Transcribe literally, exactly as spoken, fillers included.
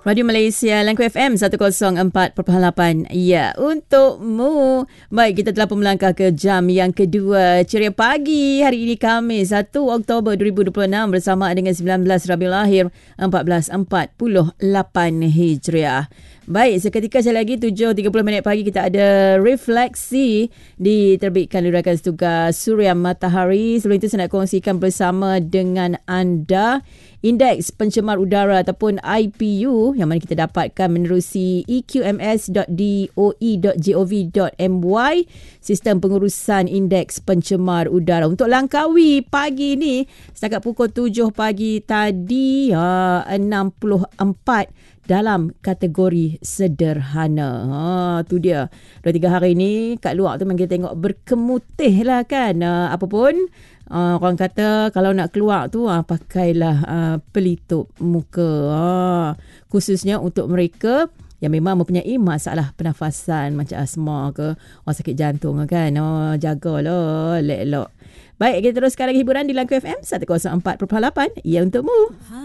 Radio Malaysia, Langku F M seratus empat perpuluhan lapan. Ya, untukmu. Baik, kita telah pun melangkah ke jam yang kedua. Ceria pagi hari ini Khamis, satu Oktober dua ribu dua puluh enam bersama dengan sembilan belas Rabiul Akhir seribu empat ratus empat puluh lapan Hijriah. Baik, seketika sekali lagi tujuh tiga puluh minit pagi kita ada refleksi diterbitkan oleh rakan setugas Suria Matahari. Sebelum itu saya nak kongsikan bersama dengan anda Indeks Pencemar Udara ataupun I P U yang mana kita dapatkan menerusi e q m s dot d o e dot gov dot m y, Sistem Pengurusan Indeks Pencemar Udara. Untuk Langkawi pagi ni setakat pukul tujuh pagi tadi ha, enam puluh empat dalam kategori sederhana. Ha, tu dia. Dua tiga hari ni kat luar tu memang kita tengok berkemutih lah kan. Uh, apa pun uh, orang kata kalau nak keluar tu uh, pakailah uh, pelitup muka. Uh, khususnya untuk mereka yang memang mempunyai masalah pernafasan macam asma ke, orang sakit jantung kan. Oh, jagalah, elok-elok. Baik, kita teruskan lagi hiburan di Langku F M seratus empat perpuluhan lapan. Ya, untukmu.